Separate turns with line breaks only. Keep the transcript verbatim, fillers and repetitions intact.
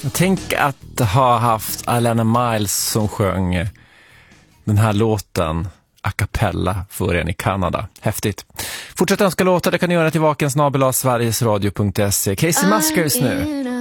Tänk att ha haft Alana Miles som sjöng den här låten a cappella för en i Kanada. Häftigt. Fortsätt önska låtar, det kan ni göra till vakensnabel-a sverigesradio punkt se. Casey Muskers nu.